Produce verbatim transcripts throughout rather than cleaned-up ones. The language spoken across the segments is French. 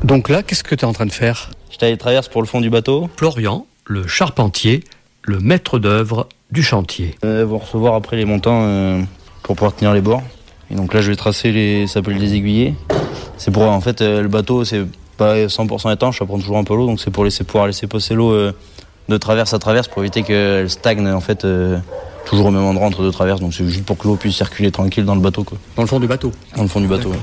Donc là, qu'est-ce que tu es en train de faire ? Je taille les traverses pour le fond du bateau. Florian, le charpentier, le maître d'œuvre du chantier. Euh, ils vont recevoir après les montants euh, pour pouvoir tenir les bords. Et donc là, je vais tracer les, ça s'appelle des aiguillés. C'est pour, en fait, euh, le bateau, c'est pas cent pour cent étanche, ça prend toujours un peu l'eau, donc c'est pour laisser, pouvoir laisser passer l'eau euh, de traverse à traverse pour éviter qu'elle stagne, en fait, euh, toujours au même endroit entre deux traverses. Donc c'est juste pour que l'eau puisse circuler tranquille dans le bateau, quoi. Dans le fond du bateau ? Dans le fond du bateau, ouais.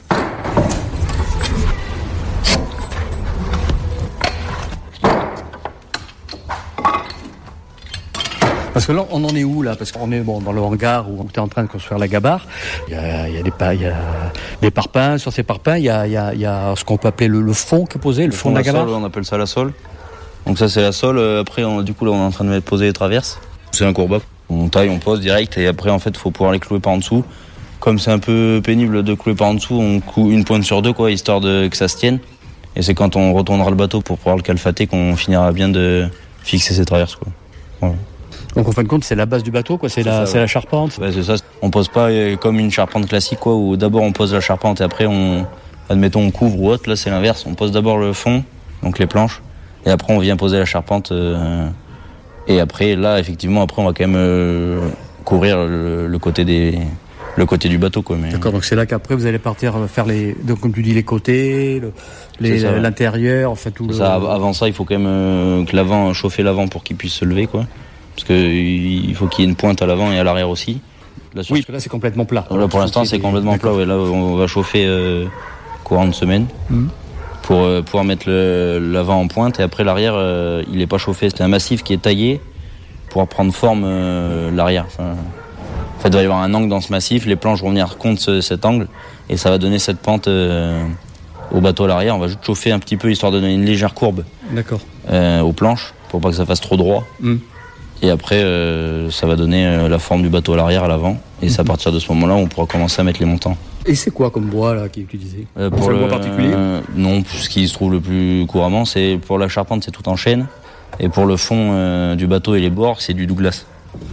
Parce que là, on en est où là ? Parce qu'on est bon, dans le hangar où tu es en train de construire la gabarre. Il y a, il y a, des, il y a des parpaings. Sur ces parpaings, il y a, il y a, il y a ce qu'on peut appeler le, le fond qui est posé, le, le fond, fond de la gabarre. Sole, on appelle ça la sole. Donc ça, c'est la sole. Après, on, du coup, là, on est en train de mettre poser les traverses. C'est un courbat. On taille, on pose direct. Et après, en fait, il faut pouvoir les clouer par en dessous. Comme c'est un peu pénible de clouer par en dessous, on coud une pointe sur deux, quoi, histoire de, que ça se tienne. Et c'est quand on retournera le bateau pour pouvoir le calfater qu'on finira bien de fixer ses traverses, quoi. Voilà. Donc en fin de compte, c'est la base du bateau, quoi. C'est, c'est la, ça, c'est ouais. la charpente. Ouais, c'est ça. On pose pas comme une charpente classique, quoi, où d'abord on pose la charpente et après on, admettons, on couvre ou autre. Là, c'est l'inverse. On pose d'abord le fond, donc les planches, et après on vient poser la charpente. Euh, et après, là, effectivement, après on va quand même euh, couvrir le, le côté des, le côté du bateau, quoi. Mais... D'accord. Donc c'est là qu'après vous allez partir faire les, donc comme tu dis, les côtés, le, les, ça, l'intérieur, en fait tout. Le... Ça, avant ça, il faut quand même euh, que l'avant, chauffer l'avant pour qu'il puisse se lever, quoi. Parce qu'il faut qu'il y ait une pointe à l'avant et à l'arrière aussi. Là, oui, parce que là c'est complètement plat. Là, pour l'instant c'est complètement plat. Ouais. Là on va chauffer euh, courant de semaine mmh. pour euh, pouvoir mettre le, l'avant en pointe et après l'arrière euh, il n'est pas chauffé. C'est un massif qui est taillé pour prendre forme euh, l'arrière. Enfin, en fait il va y avoir un angle dans ce massif, les planches vont venir contre ce, cet angle et ça va donner cette pente euh, au bateau à l'arrière. On va juste chauffer un petit peu histoire de donner une légère courbe euh, aux planches pour pas que ça fasse trop droit. Mmh. Et après, euh, ça va donner euh, la forme du bateau à l'arrière, à l'avant. Et mmh. c'est à partir de ce moment-là où on pourra commencer à mettre les montants. Et c'est quoi comme bois là qui est utilisé ? euh, Pour c'est le un bois particulier euh, Non, ce qui se trouve le plus couramment, c'est pour la charpente, c'est tout en chêne. Et pour le fond euh, du bateau et les bords, c'est du Douglas.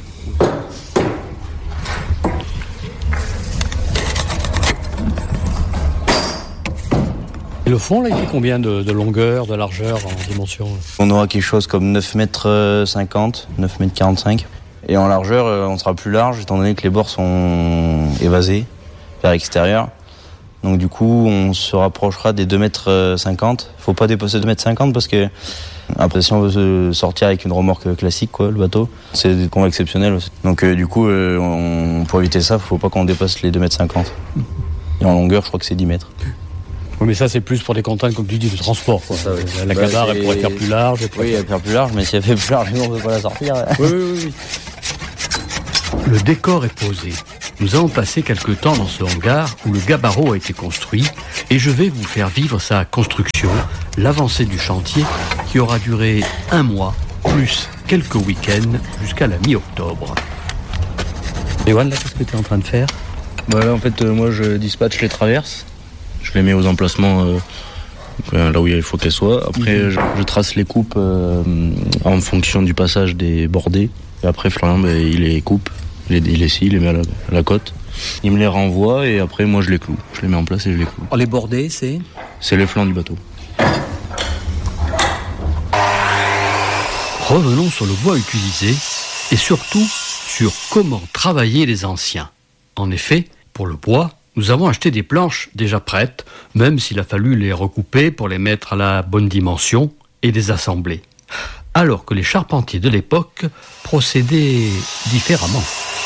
Et le fond, là, il fait combien de, de longueur, de largeur, en dimension ? On aura quelque chose comme neuf mètres cinquante, neuf mètres quarante-cinq. Et en largeur, on sera plus large, étant donné que les bords sont évasés vers l'extérieur. Donc du coup, on se rapprochera des deux mètres cinquante. Il ne faut pas dépasser deux mètres cinquante parce que, après, si on veut se sortir avec une remorque classique, quoi, le bateau, c'est des combats exceptionnels aussi. Donc euh, du coup, euh, on, pour éviter ça, il ne faut pas qu'on dépasse les deux mètres cinquante. Et en longueur, je crois que c'est dix mètres. Oui, mais ça, c'est plus pour des contraintes, comme tu dis, de transport, quoi. Ça, la bah, gabarre, elle pourrait faire plus large. Elle oui, elle peut faire plus large, mais si elle fait plus large, on ne peut pas la sortir. Oui, oui, oui, oui. Le décor est posé. Nous allons passer quelque temps dans ce hangar où le gabarreau a été construit et je vais vous faire vivre sa construction, l'avancée du chantier qui aura duré un mois, plus quelques week-ends jusqu'à la mi-octobre. Ewan, là, qu'est-ce que tu es en train de faire ? Bah là, en fait, euh, moi, je dispatche les traverses. Je les mets aux emplacements euh, là où il faut qu'elles soient. Après, mmh. je, je trace les coupes euh, en fonction du passage des bordées. Et après, Florian, ben, il les coupe, il les, il les scie, il les met à la, à la côte. Il me les renvoie et après, moi, je les cloue. Je les mets en place et je les cloue. Oh, les bordées, c'est ? C'est les flancs du bateau. Revenons sur le bois utilisé et surtout sur comment travailler les anciens. En effet, pour le bois, nous avons acheté des planches déjà prêtes, même s'il a fallu les recouper pour les mettre à la bonne dimension et les assembler. Alors que les charpentiers de l'époque procédaient différemment.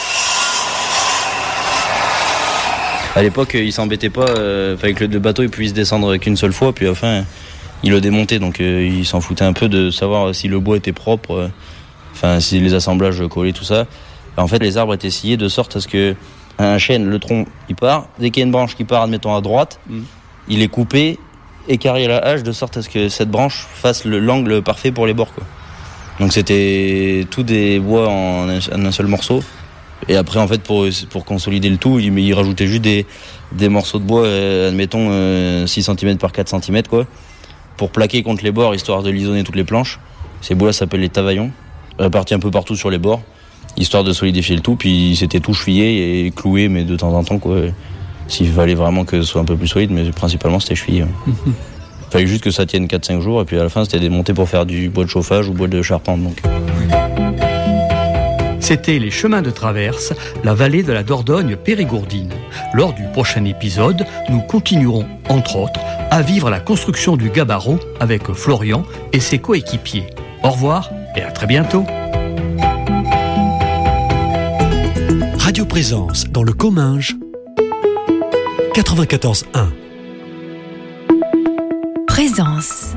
À l'époque, ils s'embêtaient pas, euh, fallait que le bateau il puisse descendre qu'une seule fois, puis enfin, ils le démontaient, donc euh, ils s'en foutaient un peu de savoir si le bois était propre, euh, enfin si les assemblages collaient, tout ça. En fait, les arbres étaient sciés de sorte à ce que un chêne, le tronc, il part. Dès qu'il y a une branche qui part, admettons à droite, mmh. il est coupé et carré à la hache de sorte à ce que cette branche fasse le, l'angle parfait pour les bords, quoi. Donc c'était tout des bois en un, en un seul morceau. Et après, en fait, pour, pour consolider le tout, il, il rajoutait juste des, des morceaux de bois, euh, admettons euh, six centimètres par quatre centimètres, quoi, pour plaquer contre les bords, histoire de lisonner toutes les planches. Ces bois-là s'appellent les tavaillons, répartis un peu partout sur les bords, histoire de solidifier le tout, puis c'était tout chevillé et cloué, mais de temps en temps, quoi, s'il fallait vraiment que ce soit un peu plus solide, mais principalement c'était chevillé. Ouais. fallait juste que ça tienne quatre cinq jours, et puis à la fin, c'était démonté pour faire du bois de chauffage ou bois de charpente. Donc. C'était les chemins de traverse, la vallée de la Dordogne périgourdine. Lors du prochain épisode, nous continuerons, entre autres, à vivre la construction du gabarreau avec Florian et ses coéquipiers. Au revoir et à très bientôt. Radio Présence dans le Comminges, quatre-vingt-quatorze un. Présence.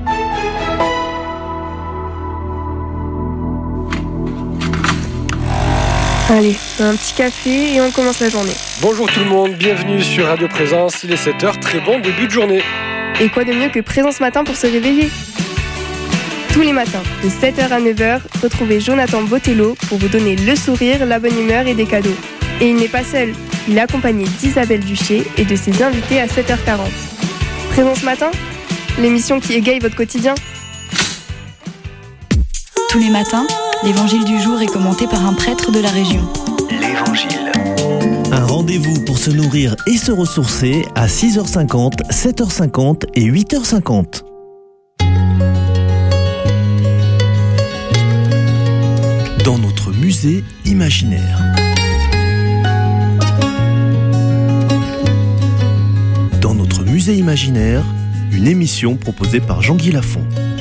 Allez, un petit café et on commence la journée. Bonjour tout le monde, bienvenue sur Radio Présence, il est sept heures, très bon début de journée. Et quoi de mieux que Présence Matin pour se réveiller ? Tous les matins, de sept heures à neuf heures, retrouvez Jonathan Botello pour vous donner le sourire, la bonne humeur et des cadeaux. Et il n'est pas seul, il est accompagné d'Isabelle Duché et de ses invités à sept heures quarante. Présence Matin, l'émission qui égaye votre quotidien. Tous les matins, l'évangile du jour est commenté par un prêtre de la région. L'Évangile. Un rendez-vous pour se nourrir et se ressourcer à six heures cinquante, sept heures cinquante et huit heures cinquante. Dans notre musée imaginaire. Dans notre musée imaginaire, une émission proposée par Jean-Guy Lafont.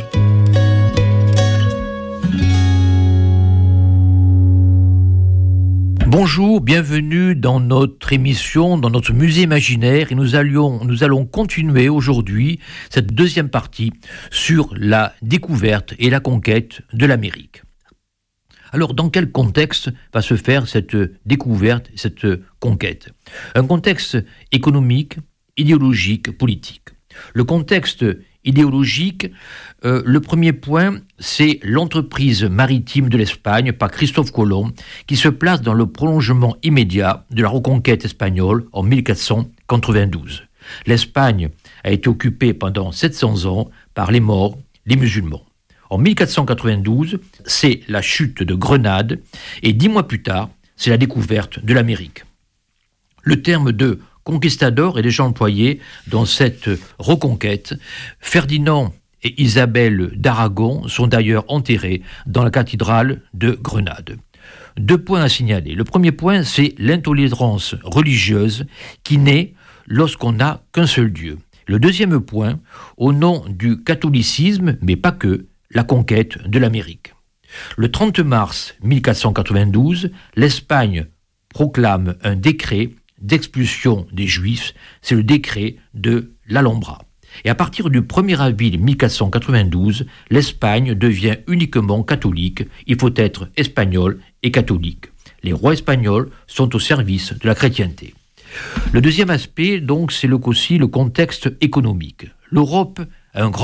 Bonjour, bienvenue dans notre émission, dans notre musée imaginaire, et nous allions, nous allons continuer aujourd'hui cette deuxième partie sur la découverte et la conquête de l'Amérique. Alors, dans quel contexte va se faire cette découverte, cette conquête ? Un contexte économique, idéologique, politique. Le contexte idéologique, euh, le premier point, c'est l'entreprise maritime de l'Espagne par Christophe Colomb, qui se place dans le prolongement immédiat de la reconquête espagnole en mille quatre cent quatre-vingt-douze. L'Espagne a été occupée pendant sept cents ans par les Maures, les musulmans. En mille quatre cent quatre-vingt-douze, c'est la chute de Grenade, et dix mois plus tard, c'est la découverte de l'Amérique. Le terme de conquistador est déjà employé dans cette reconquête. Ferdinand et Isabelle d'Aragon sont d'ailleurs enterrés dans la cathédrale de Grenade. Deux points à signaler. Le premier point, c'est l'intolérance religieuse qui naît lorsqu'on n'a qu'un seul Dieu. Le deuxième point, au nom du catholicisme, mais pas que, la conquête de l'Amérique. Le trente mars mille quatre cent quatre-vingt-douze, l'Espagne proclame un décret d'expulsion des Juifs, c'est le décret de l'Alhambra. Et à partir du premier avril mille quatre cent quatre-vingt-douze, l'Espagne devient uniquement catholique. Il faut être espagnol et catholique. Les rois espagnols sont au service de la chrétienté. Le deuxième aspect, donc, c'est le, aussi le contexte économique. L'Europe a un grand